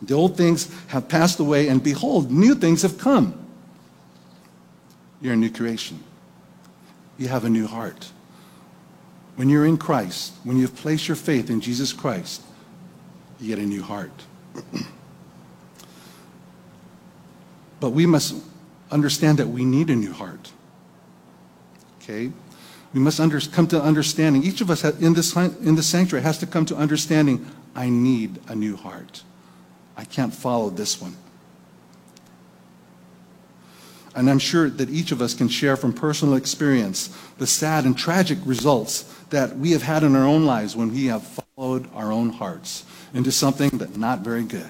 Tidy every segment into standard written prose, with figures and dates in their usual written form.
The old things have passed away, and behold, new things have come. You're a new creation. You have a new heart. When you're in Christ, when you've placed your faith in Jesus Christ, you get a new heart. But we must understand that we need a new heart. Okay? We must come to understanding. Each of us in this sanctuary has to come to understanding, I need a new heart. I can't follow this one. And I'm sure that each of us can share from personal experience the sad and tragic results that we have had in our own lives when we have followed our own hearts into something that's not very good.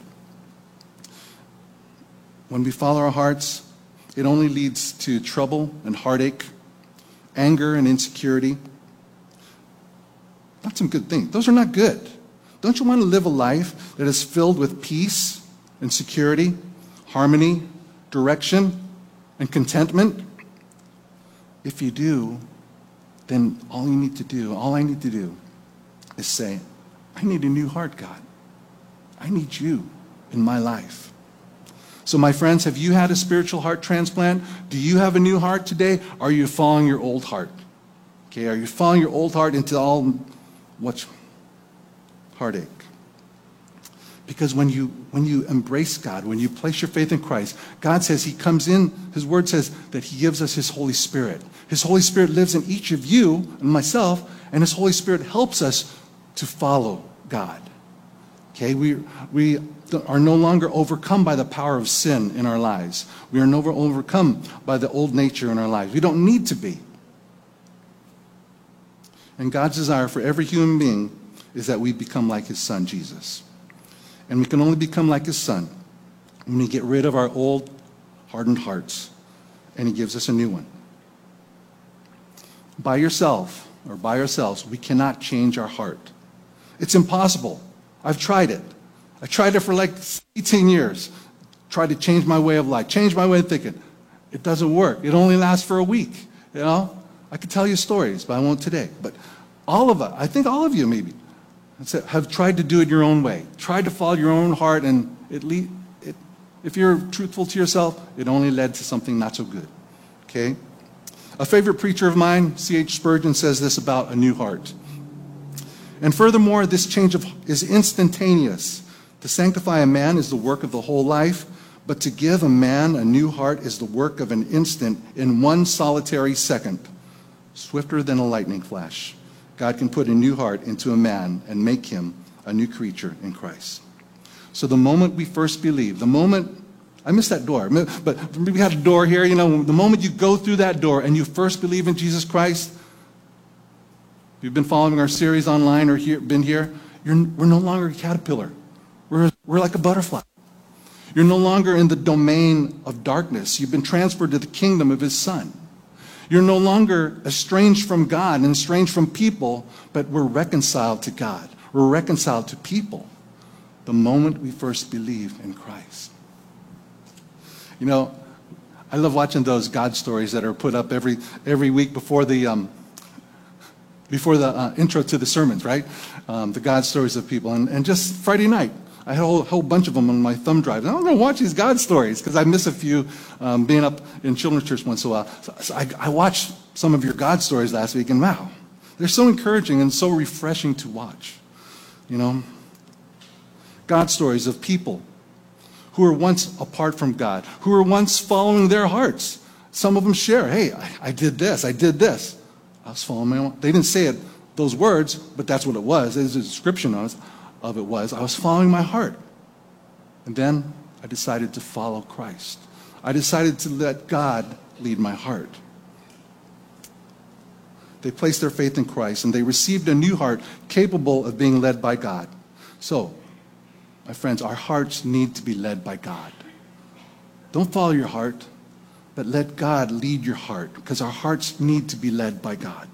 When we follow our hearts, it only leads to trouble and heartache, anger and insecurity. Not some good things. Those are not good. Don't you want to live a life that is filled with peace and security, harmony, direction, and contentment? If you do, then all I need to do is say, I need a new heart, God. I need you in my life. So my friends, have you had a spiritual heart transplant? Do you have a new heart today? Are you following your old heart? Okay, are you following your old heart into all what's heartache? Because when you embrace God, when you place your faith in Christ, God says He comes in, His Word says that He gives us His Holy Spirit. His Holy Spirit lives in each of you and myself, and His Holy Spirit helps us to follow God. Okay, we are no longer overcome by the power of sin in our lives. We are no longer overcome by the old nature in our lives. We don't need to be. And God's desire for every human being is that we become like His Son, Jesus. And we can only become like His Son when we get rid of our old, hardened hearts, and He gives us a new one. By yourself, or by ourselves, we cannot change our heart. It's impossible. I've tried it. I tried it for like 18 years. Tried to change my way of life, change my way of thinking. It doesn't work. It only lasts for a week. You know, I could tell you stories, but I won't today. But all of us, I think all of you maybe, have tried to do it your own way. Tried to follow your own heart, and if you're truthful to yourself, it only led to something not so good. Okay? A favorite preacher of mine, C.H. Spurgeon, says this about a new heart. And furthermore, this change is instantaneous. To sanctify a man is the work of the whole life, but to give a man a new heart is the work of an instant, in one solitary second, swifter than a lightning flash. God can put a new heart into a man and make him a new creature in Christ. So the moment we first believe, I missed that door, but we had a door here, the moment you go through that door and you first believe in Jesus Christ, if you've been following our series online or been here, we're no longer a caterpillar. We're like a butterfly. You're no longer in the domain of darkness. You've been transferred to the kingdom of His Son. You're no longer estranged from God and estranged from people, but we're reconciled to God. We're reconciled to people the moment we first believe in Christ. I love watching those God stories that are put up every week before the intro to the sermons, right? The God stories of people. And just Friday night, I had a whole bunch of them on my thumb drive. And I'm going to watch these God stories because I miss a few being up in children's church once in a while. So I watched some of your God stories last week, and wow, they're so encouraging and so refreshing to watch. God stories of people who were once apart from God, who were once following their hearts. Some of them share, hey, I did this. I was following my own. They didn't say it, those words, but that's what it was. There's a description of it was, I was following my heart. And then I decided to follow Christ. I decided to let God lead my heart. They placed their faith in Christ, and they received a new heart capable of being led by God. So, my friends, our hearts need to be led by God. Don't follow your heart, but let God lead your heart, because our hearts need to be led by God.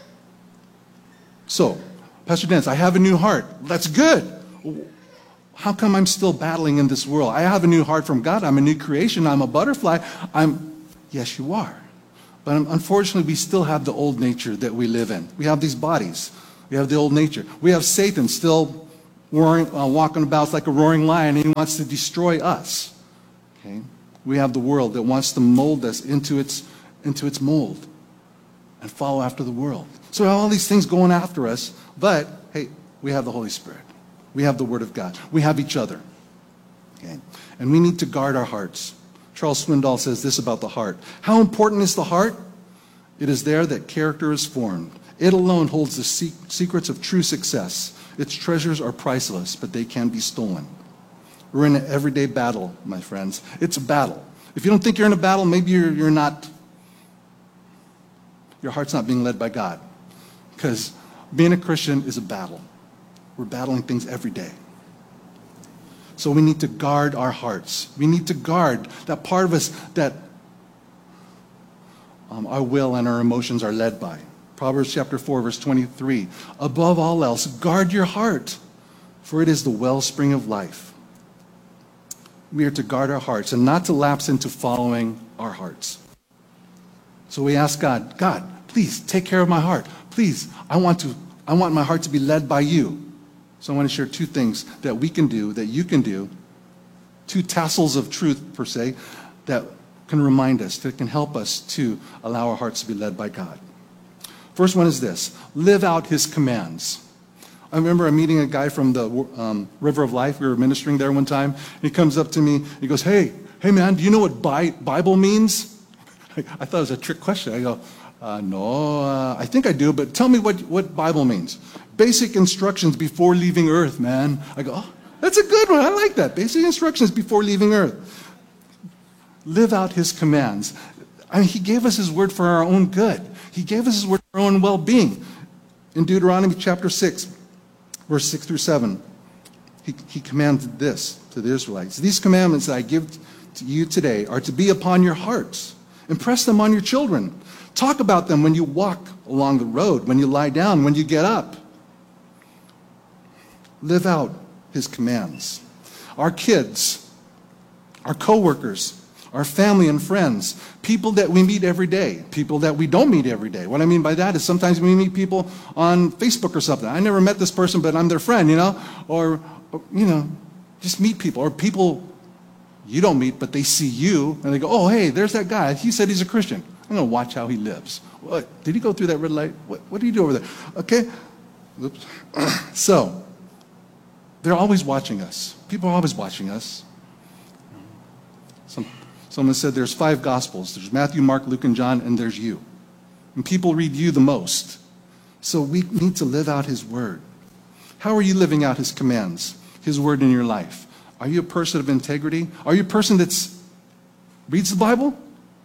So, Pastor Dennis, I have a new heart. That's good. How come I'm still battling in this world? I have a new heart from God. I'm a new creation. I'm a butterfly. Yes, you are. But unfortunately, we still have the old nature that we live in. We have these bodies. We have the old nature. We have Satan still walking about like a roaring lion, and he wants to destroy us. Okay? We have the world that wants to mold us into its mold and follow after the world. So we have all these things going after us, but hey, we have the Holy Spirit. We have the Word of God. We have each other. Okay? And we need to guard our hearts. Charles Swindoll says this about the heart. How important is the heart? It is there that character is formed. It alone holds the secrets of true success. Its treasures are priceless, but they can be stolen. We're in an everyday battle, my friends. It's a battle. If you don't think you're in a battle, maybe you're not, your heart's not being led by God. Because being a Christian is a battle. We're battling things every day. So we need to guard our hearts. We need to guard that part of us that our will and our emotions are led by. Proverbs chapter 4, verse 23. Above all else, guard your heart, for it is the wellspring of life. We are to guard our hearts and not to lapse into following our hearts. So we ask God, God, please take care of my heart. Please, I want my heart to be led by you. So I want to share two things that we can do, that you can do, two tassels of truth, per se, that can remind us, that can help us to allow our hearts to be led by God. First one is this: live out his commands. I remember I'm meeting a guy from the River of Life. We were ministering there one time. He comes up to me. He goes, hey man, do you know what Bible means? I thought it was a trick question. I go, no, I think I do, but tell me what Bible means. Basic instructions before leaving earth, man. I go, oh, that's a good one. I like that. Basic instructions before leaving earth. Live out his commands. I mean, he gave us his word for our own good. He gave us his word for our own well-being. In Deuteronomy chapter 6, verse 6 through 7, he commanded this to the Israelites. These commandments that I give to you today are to be upon your hearts. Impress them on your children. Talk about them when you walk along the road, when you lie down, when you get up. Live out his commands. Our kids, our coworkers, our family and friends, people that we meet every day, people that we don't meet every day. What I mean by that is sometimes we meet people on Facebook or something. I never met this person, but I'm their friend, or just meet people, or people you don't meet, but they see you, and they go, oh, hey, there's that guy. He said he's a Christian. I'm going to watch how he lives. What? Did he go through that red light? What do you do over there? Okay? Oops. So, they're always watching us. People are always watching us. Someone said there's 5 Gospels. There's Matthew, Mark, Luke, and John, and there's you. And people read you the most. So we need to live out his word. How are you living out his commands, his word in your life? Are you a person of integrity? Are you a person that reads the Bible?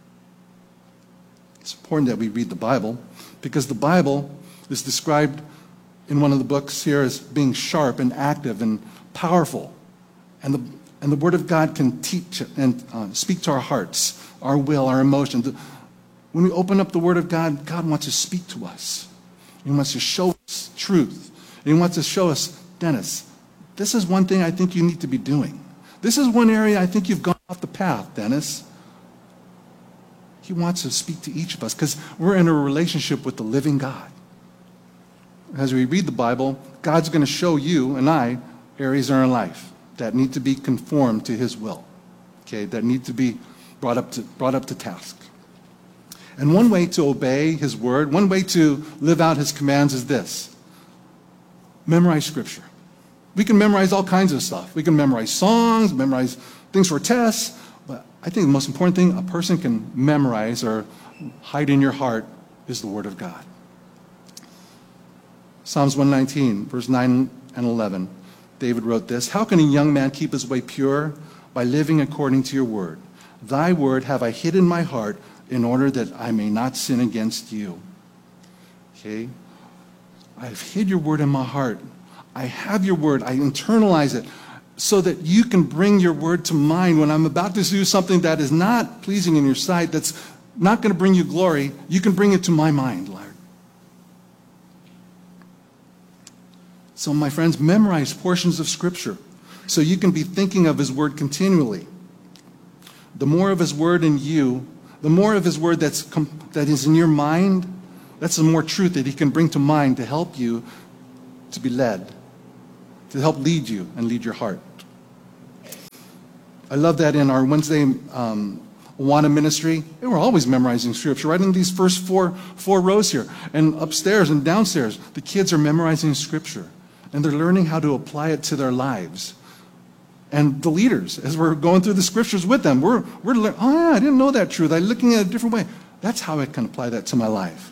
It's important that we read the Bible, because the Bible is described in one of the books here as being sharp and active and powerful. And the Word of God can teach and speak to our hearts, our will, our emotions. When we open up the Word of God, God wants to speak to us. He wants to show us truth. And he wants to show us, Dennis, this is one thing I think you need to be doing. This is one area I think you've gone off the path, Dennis. He wants to speak to each of us because we're in a relationship with the living God. As we read the Bible, God's going to show you and I areas in our life that need to be conformed to his will, okay, that need to be brought up to task. And one way to obey his word, one way to live out his commands is this: memorize scripture. We can memorize all kinds of stuff. We can memorize songs, memorize things for tests, but I think the most important thing a person can memorize or hide in your heart is the word of God. Psalms 119, verse 9 and 11. David wrote this: how can a young man keep his way pure? By living according to your word. Thy word have I hid in my heart in order that I may not sin against you. Okay? I've hid your word in my heart. I have your word. I internalize it so that you can bring your word to mind when I'm about to do something that is not pleasing in your sight, that's not going to bring you glory. You can bring it to my mind, Lord. So, my friends, memorize portions of Scripture so you can be thinking of his word continually. The more of his word in you, the more of his word that is in your mind, that's the more truth that he can bring to mind to help you to be led. to help lead you and lead your heart. I love that in our Wednesday Awana ministry, they were always memorizing Scripture, right in these first four rows here. And upstairs and downstairs, the kids are memorizing Scripture. And they're learning how to apply it to their lives. And the leaders, as we're going through the Scriptures with them, we're learning, oh yeah, I didn't know that truth. I'm looking at it a different way. That's how I can apply that to my life.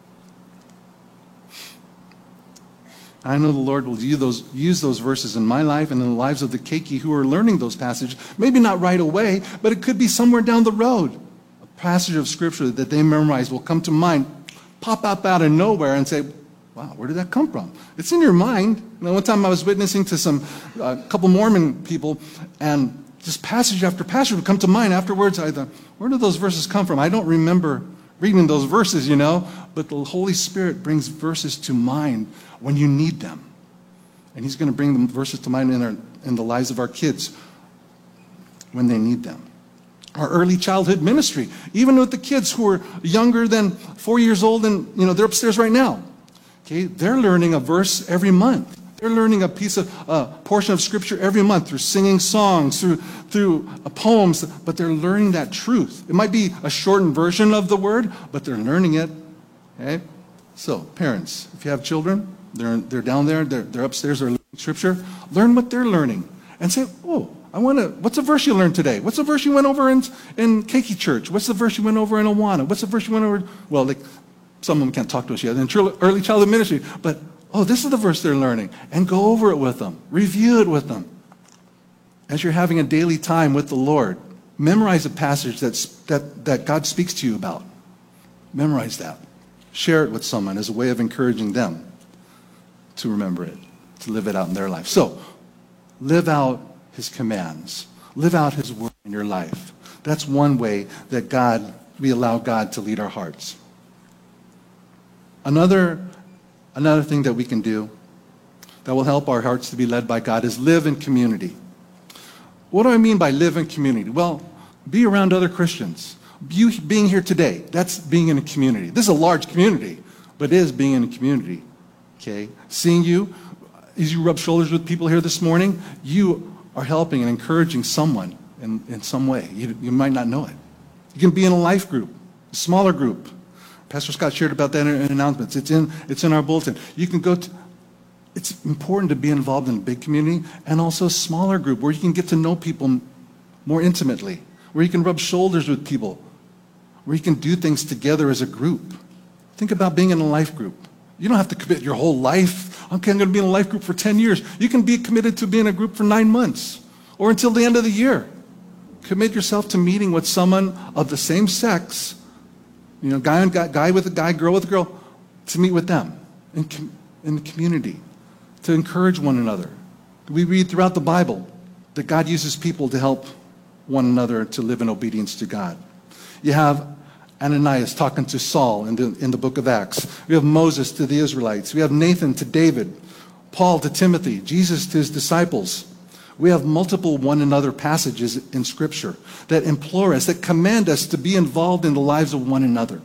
I know the Lord will use those verses in my life and in the lives of the keiki who are learning those passages. Maybe not right away, but it could be somewhere down the road. A passage of Scripture that they memorize will come to mind, pop up out of nowhere and say, wow, where did that come from? It's in your mind. You know, one time I was witnessing to a couple Mormon people, and just passage after passage would come to mind afterwards. I thought, where did those verses come from? I don't remember reading those verses, but the Holy Spirit brings verses to mind when you need them. And He's going to bring the verses to mind in the lives of our kids when they need them. Our early childhood ministry, even with the kids who are younger than 4 years old, and they're upstairs right now. Okay, they're learning a verse every month. They're learning a portion of Scripture every month through singing songs, through poems, but they're learning that truth. It might be a shortened version of the word, but they're learning it. Okay? So, parents, if you have children, they're down there, they're upstairs, they're learning Scripture. Learn what they're learning. And say, what's a verse you learned today? What's the verse you went over in Keiki Church? What's the verse you went over in Awana? What's the verse you went over? Well, some of them can't talk to us yet in early childhood ministry, but this is the verse they're learning. And go over it with them. Review it with them. As you're having a daily time with the Lord, memorize a passage that God speaks to you about. Memorize that. Share it with someone as a way of encouraging them to remember it, to live it out in their life. So, live out His commands. Live out His word in your life. That's one way that we allow God to lead our hearts. Another thing that we can do that will help our hearts to be led by God is live in community. What do I mean by live in community? Well, be around other Christians. You being here today, that's being in a community. This is a large community, but it is being in a community. Okay? Seeing you, as you rub shoulders with people here this morning, you are helping and encouraging someone in some way. You might not know it. You can be in a life group, a smaller group. Pastor Scott shared about that in announcements. It's in our bulletin. You can go to. It's important to be involved in a big community and also a smaller group where you can get to know people more intimately, where you can rub shoulders with people, where you can do things together as a group. Think about being in a life group. You don't have to commit your whole life. Okay, I'm going to be in a life group for 10 years. You can be committed to being in a group for 9 months or until the end of the year. Commit yourself to meeting with someone of the same sex. Guy with a guy, girl with a girl, to meet with them in the community, to encourage one another. We read throughout the Bible that God uses people to help one another to live in obedience to God. You have Ananias talking to Saul in the book of Acts. We have Moses to the Israelites. We have Nathan to David, Paul to Timothy, Jesus to his disciples. We have multiple one another passages in Scripture that implore us, that command us to be involved in the lives of one another.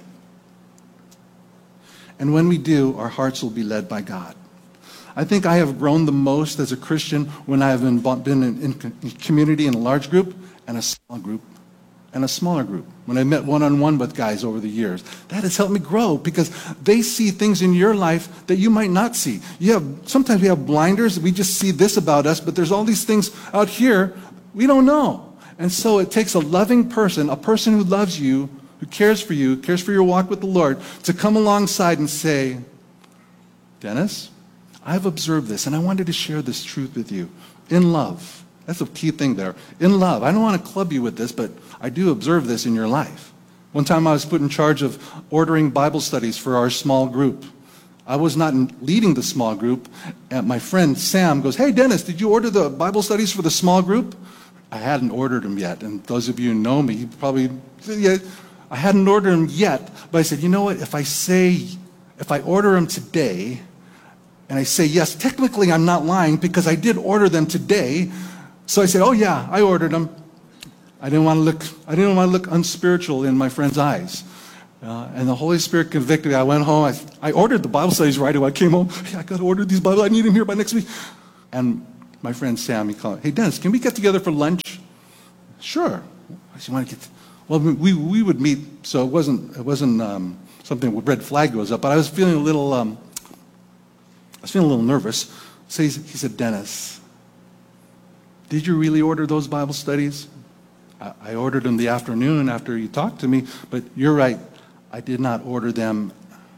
And when we do, our hearts will be led by God. I think I have grown the most as a Christian when I have been in community in a large group and a small group and a smaller group. When I met one-on-one with guys over the years, that has helped me grow because they see things in your life that you might not see. Sometimes we have blinders. We just see this about us, but there's all these things out here we don't know. And so it takes a loving person, a person who loves you, who cares for you, cares for your walk with the Lord, to come alongside and say, Dennis, I've observed this, and I wanted to share this truth with you in love. That's a key thing there. In love. I don't want to club you with this, but I do observe this in your life. One time I was put in charge of ordering Bible studies for our small group. I was not leading the small group, and my friend Sam goes, hey, Dennis, did you order the Bible studies for the small group? I hadn't ordered them yet, and those of you who know me, probably, yeah, I hadn't ordered them yet, but I said, you know what, if I order them today, and I say yes, technically I'm not lying because I did order them today. So I said, oh yeah, I ordered them. I didn't want to look unspiritual in my friend's eyes. And the Holy Spirit convicted me. I went home. I ordered the Bible studies right away. I came home. Hey, I got to order these Bibles. I need them here by next week. And my friend Sam, he called, "Hey, Dennis, can we get together for lunch?" Sure. I said, "Want to get?" Well, we would meet, so it wasn't something where red flag goes up. But I was feeling a little nervous. So he said, "Dennis, did you really order those Bible studies?" I ordered them the afternoon after you talked to me, but you're right. I did not order them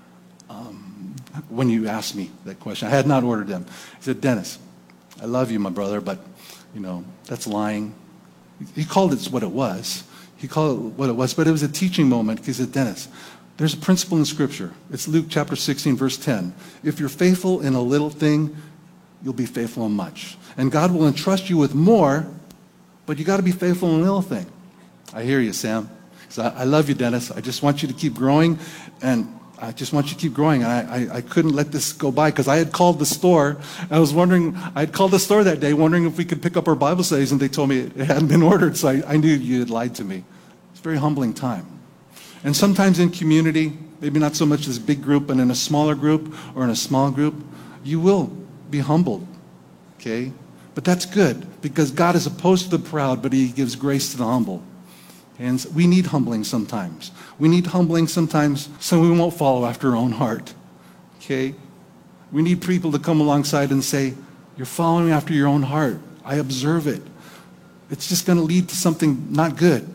when you asked me that question. I had not ordered them. He said, "Dennis, I love you, my brother, but, that's lying." He called it what it was. He called it what it was, but it was a teaching moment. He said, "Dennis, there's a principle in Scripture. It's Luke chapter 16, verse 10. If you're faithful in a little thing, you'll be faithful in much. And God will entrust you with more, but you got to be faithful in a little thing." I hear you, Sam. So I love you, Dennis. I just want you to keep growing, and I just want you to keep growing. I couldn't let this go by because I had called the store. I had called the store that day wondering if we could pick up our Bible studies, and they told me it hadn't been ordered, so I knew you had lied to me. It's a very humbling time. And sometimes in community, maybe not so much this big group, but in a smaller group or in a small group, you will be humbled, okay? But that's good because God is opposed to the proud, but He gives grace to the humble. And we need humbling sometimes. We need humbling sometimes so we won't follow after our own heart, okay? We need people to come alongside and say, "You're following after your own heart. I observe it. It's just going to lead to something not good."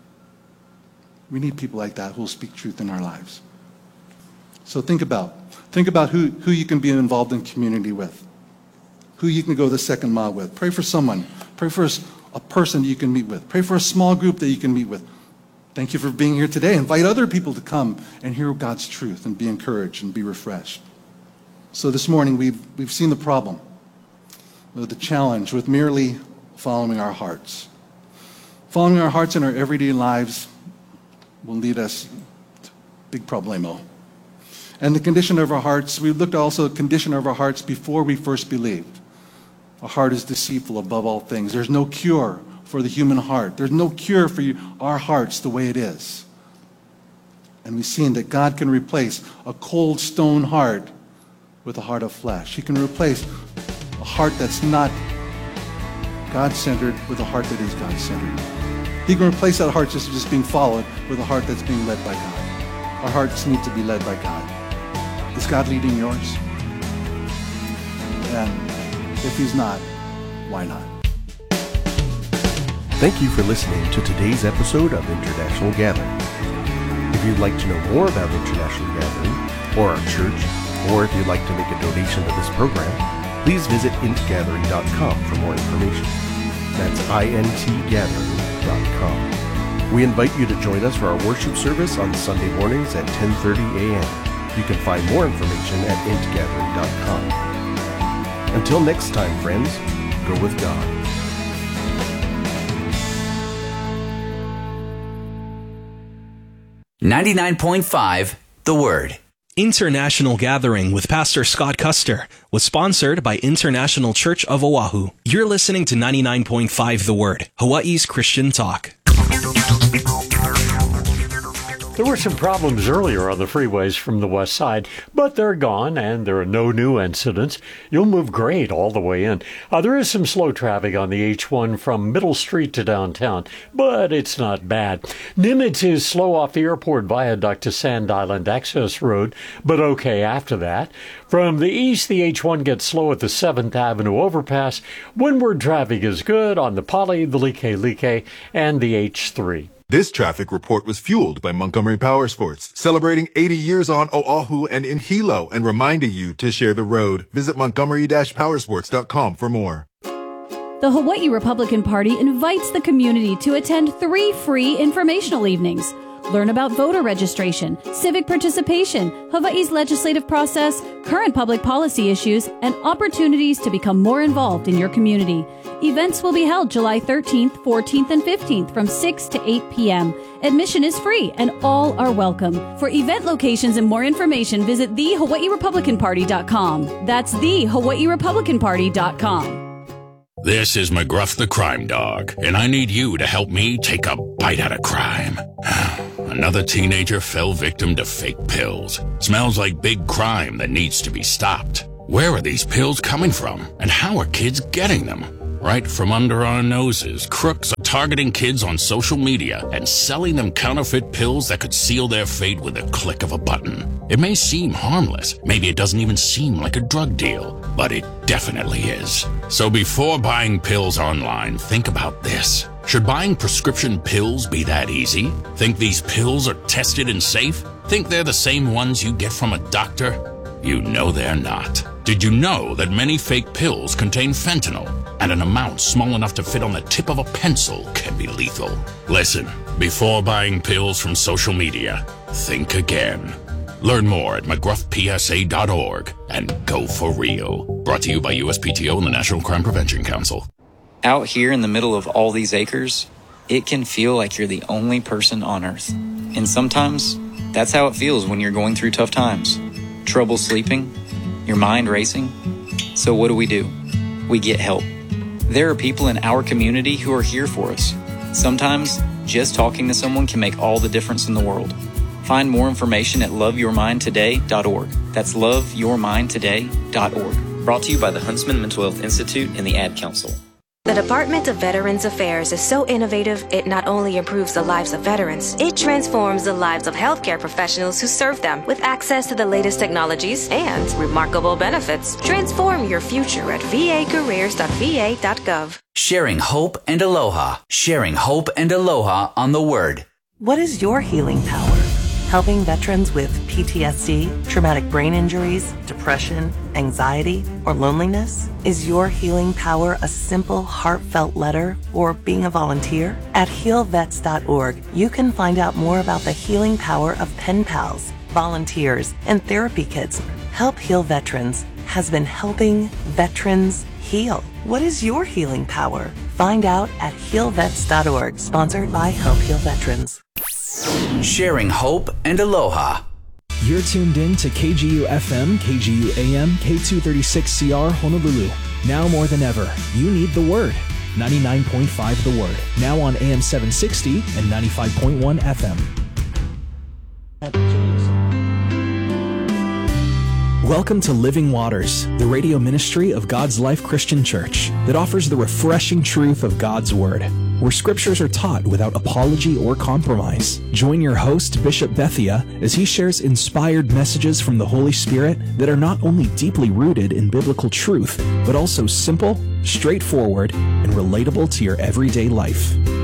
We need people like that who will speak truth in our lives. So think about who you can be involved in community with, who you can go the second mile with. Pray for someone. Pray for a person that you can meet with. Pray for a small group that you can meet with. Thank you for being here today. Invite other people to come and hear God's truth and be encouraged and be refreshed. So this morning we've seen the problem, the challenge with merely following our hearts. Following our hearts in our everyday lives will lead us to big problemo. And the condition of our hearts, we looked also at the condition of our hearts before we first believed. Our heart is deceitful above all things. There's no cure for the human heart. There's no cure for our hearts the way it is. And we've seen that God can replace a cold stone heart with a heart of flesh. He can replace a heart that's not God-centered with a heart that is God-centered. He can replace that heart just being followed with a heart that's being led by God. Our hearts need to be led by God. Is God leading yours? And if He's not, why not? Thank you for listening to today's episode of International Gathering. If you'd like to know more about International Gathering or our church, or if you'd like to make a donation to this program, please visit intgathering.com for more information. That's intgathering.com. We invite you to join us for our worship service on Sunday mornings at 10:30 a.m. You can find more information at intgathering.com. Until next time, friends, go with God. .5 The Word. International Gathering with Pastor Scott Custer was sponsored by International Church of Oahu. You're listening to 99.5 The Word, Hawaii's Christian talk. There were some problems earlier on the freeways from the west side, but they're gone and there are no new incidents. You'll move great all the way in. There is some slow traffic on the H1 from Middle Street to downtown, but it's not bad. Nimitz is slow off the airport viaduct to Sand Island Access Road, but okay after that. From the east, the H1 gets slow at the 7th Avenue overpass. Windward traffic is good on the Poly, the Like, and the H3. This traffic report was fueled by Montgomery Powersports, celebrating 80 years on Oahu and in Hilo and reminding you to share the road. Visit montgomery-powersports.com for more. The Hawaii Republican Party invites the community to attend 3 free informational evenings. Learn about voter registration, civic participation, Hawaii's legislative process, current public policy issues, and opportunities to become more involved in your community. Events will be held July 13th, 14th, and 15th from 6 to 8 p.m. Admission is free and all are welcome. For event locations and more information, visit thehawaiirepublicanparty.com. That's thehawaiirepublicanparty.com. This is McGruff the Crime Dog, and I need you to help me take a bite out of crime. Another teenager fell victim to fake pills. Smells like big crime that needs to be stopped. Where are these pills coming from? And how are kids getting them? Right from under our noses, crooks are targeting kids on social media and selling them counterfeit pills that could seal their fate with a click of a button. It may seem harmless. Maybe it doesn't even seem like a drug deal, but it definitely is. So before buying pills online, think about this. Should buying prescription pills be that easy? Think these pills are tested and safe? Think they're the same ones you get from a doctor? You know they're not. Did you know that many fake pills contain fentanyl, and an amount small enough to fit on the tip of a pencil can be lethal? Listen, before buying pills from social media, think again. Learn more at mcgruffpsa.org and go for real. Brought to you by USPTO and the National Crime Prevention Council. Out here in the middle of all these acres, it can feel like you're the only person on Earth. And sometimes, that's how it feels when you're going through tough times. Trouble sleeping, your mind racing. So what do? We get help. There are people in our community who are here for us. Sometimes, just talking to someone can make all the difference in the world. Find more information at loveyourmindtoday.org. That's loveyourmindtoday.org. Brought to you by the Huntsman Mental Health Institute and the Ad Council. The Department of Veterans Affairs is so innovative, it not only improves the lives of veterans, it transforms the lives of healthcare professionals who serve them. With access to the latest technologies and remarkable benefits, transform your future at vacareers.va.gov. Sharing hope and aloha. Sharing hope and aloha on the Word. What is your healing power? Helping veterans with PTSD, traumatic brain injuries, depression, anxiety, or loneliness? Is your healing power a simple, heartfelt letter or being a volunteer? At healvets.org, you can find out more about the healing power of pen pals, volunteers, and therapy kits. Help Heal Veterans has been helping veterans heal. What is your healing power? Find out at healvets.org, sponsored by Help Heal Veterans. Sharing hope and aloha. You're tuned in to KGU FM, KGU AM, K236CR Honolulu. Now more than ever, you need the Word. 99.5 The Word. Now on AM 760 and 95.1 FM. Welcome to Living Waters, the radio ministry of God's Life Christian Church that offers the refreshing truth of God's Word, where scriptures are taught without apology or compromise. Join your host, Bishop Bethia, as he shares inspired messages from the Holy Spirit that are not only deeply rooted in biblical truth, but also simple, straightforward, and relatable to your everyday life.